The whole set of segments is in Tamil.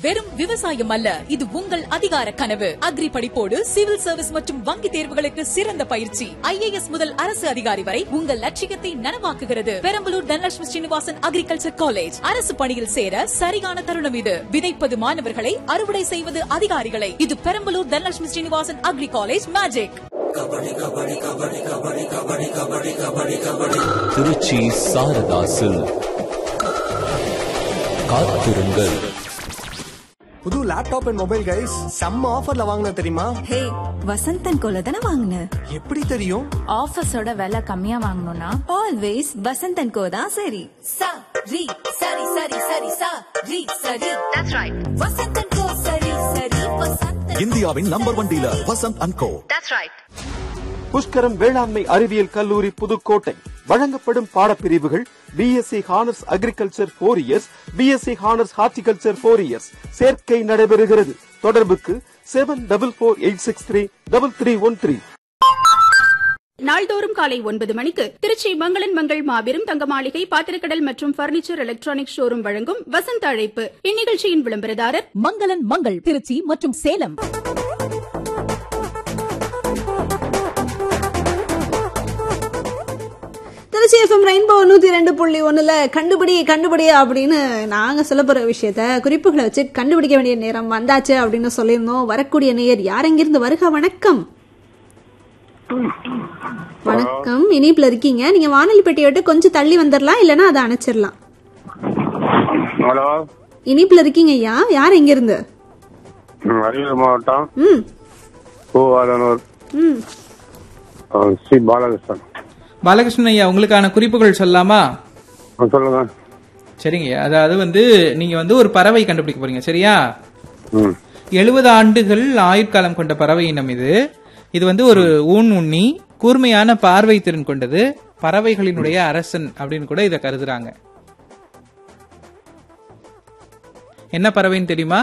வெறும் விவசாயம் அல்ல, இது உங்கள் அதிகார கனவு. அக்ரி படிப்போடு சிவில் சர்வீஸ் மற்றும் வங்கி தேர்வுகளுக்கு சிறந்த பயிற்சி. IAS முதல் அரசு அதிகாரி வரை உங்கள் லட்சியத்தை நனவாக்குகிறது. Perambalur Dhanalakshmi Srinivasan agriculture college. அரசு பணியில் சேர சரியான தருணம் இது. விதைப்பது மாணவர்களை, அறுவடை செய்வது அதிகாரிகளை. இது Perambalur Dhanalakshmi Srinivasan agri college magic. Trichy சாரதாசில் காத்திருங்கள். புது லேப்டாப் அண்ட் மொபைல் கைஸ் செம்ம ஆஃபர்ல வாங்கின தெரியுமா? ஹே, வசந்தன் கோல தான வாங்குன? எப்படி தெரியும்? ஆஃபர்ஸோட விலை கம்மியா வாங்கணும்னா ஆல்வேஸ் வசந்தன் கோ தான் சரி. சரி சரி சரி சரி சரி சரி. That's right. வசந்தன் கோ சரி சரி வசந்தன். இந்தியாவின் number 1 dealer Vasanth and go. That's right. Pushkaram வேளாண்மை அறிவியல் கல்லூரி புதுக்கோட்டை வழங்கப்படும் பாடப்பிரிவுகள் BSc Honours Agriculture 4 years, BSc Honours Horticulture 4 years. சேர்க்கை நடைபெறுகிறது. தொடர்புக்கு 7448633313. நாள்தோறும் காலை 9 மணிக்கு திருச்சி மங்களன் மங்கள் மாபெரும் தங்க மாளிகை பாத்திரக்கடல் மற்றும் பர்னிச்சர் எலக்ட்ரானிக் ஷோரூம் வழங்கும் வசந்த அழைப்பு. இந்நிகழ்ச்சியின் விளம்பரதாரர் மங்களன் மங்கள் திருச்சி மற்றும் சேலம். திருச்சி FM ரெயின்போ 102.1 கண்டுபிடி அப்படின்னு நாங்க சொல்ல போற விஷயத்த குறிப்புகளை வச்சு கண்டுபிடிக்க வேண்டிய நேரம் வந்தாச்சு அப்படின்னு சொல்லியிருந்தோம். வரக்கூடிய நேயர் யார், எங்கிருந்து வருக? வணக்கம். வணக்கம், இனிப்புல இருக்கீங்க. நீங்க வானொலி பெட்டியை விட்டு கொஞ்சம் தள்ளி வந்துடலாம், இல்லைன்னா அதை அணைச்சிடலாம். ஹலோ, இனிப்புல இருக்கீங்க ஐயா. யார், எங்க இருந்து? அரியலூர் மாவட்டம் பூவாலனூர் ஸ்ரீ பாலகிருஷ்ணன். பாலகிருஷ்ணன் ஐயா, உங்களுக்கான குறிப்புகள் சொல்லலாமா? சொல்லுங்க. சரிங்க. அதாவது நீங்க ஒரு பறவை கண்டுபிடிக்க போறீங்க, சரியா? 70 ஆண்டுகள் ஆயுட்காலம் கொண்ட பறவை இனம் இது. இது ஒரு ஊன் உண்ணி, கூர்மையான பார்வை திறன் கொண்டது, பறவைகளினுடைய அரசன் அப்படின்னு கூட இதை கருதுறாங்க. என்ன பறவைன்னு தெரியுமா?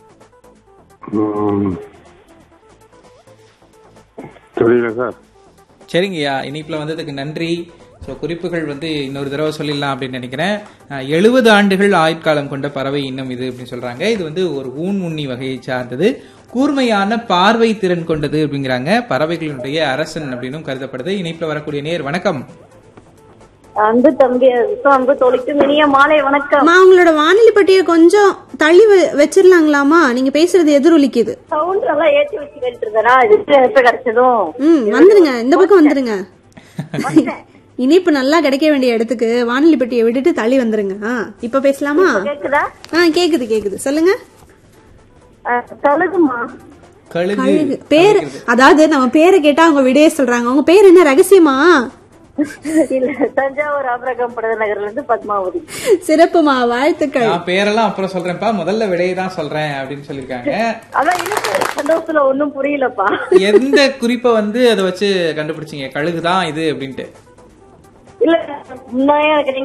தெரியல சார். சரிங்கய்யா, இனிப்புல வந்ததுக்கு நன்றி. குறிப்புகள் இன்னொரு தடவை சொல்லிடலாம் அப்படின்னு நினைக்கிறேன். 70 ஆண்டுகள் ஆயுட்காலம் கொண்ட பறவை இன்னும் இது அப்படின்னு சொல்றாங்க. இது ஒரு ஊன் உண்ணி வகையை சார்ந்தது, கூர்மையான பார்வை திறன் கொண்டது அப்படிங்கிறாங்க, பறவைகளினுடைய அரசன் அப்படின்னு கருதப்படுது. இனிப்புல வரக்கூடிய நேர் வணக்கம். அன்பு தம்பி, அன்பு தோழிக்கு இனிய மாலை வணக்கம். உங்களோட வானொலி பட்டியை கொஞ்சம் தள்ளி வச்சிடலாங்களாமா? நீங்க பேசுறது எதிரொலிக்குது. சவுண்ட் நல்லா ஏற்றி வச்சு கேட்டுருந்தா இது எப்ப கிடைச்சதும். வந்துருங்க, இந்த பக்கம் வந்துருங்க. இனிப்பு நல்லா கிடைக்க வேண்டிய இடத்துக்கு வானொலி பெட்டியை விட்டுட்டு தள்ளி வந்துருங்க. இப்ப பேசலாமா? கேக்குதா? கேக்குது. சொல்லுங்க. கழுகுமா? கழுகு பேரு, அதாவது நம்ம பேரை கேட்டா அவங்க விடையே சொல்றாங்க. உங்க பேர் என்ன, ரகசியமா? இல்ல, தஞ்சாவூர் ஆபரகம் படத நகர்ல இருந்து பத்மாவதி. சிறப்புமா, வாழ்த்துக்கள். பேரெல்லாம் அப்புறம் சொல்றேன்ப்பா, முதல்ல விடையை தான் சொல்றேன் அப்படின்னு சொல்லிருக்காங்க. அதான் எனக்கு சந்தோஷத்துல ஒன்னும் புரியலப்பா. எந்த குறிப்பை அதை வச்சு கண்டுபிடிச்சீங்க கழுகுதான் இது அப்படின்ட்டு? இல்ல, எனக்கு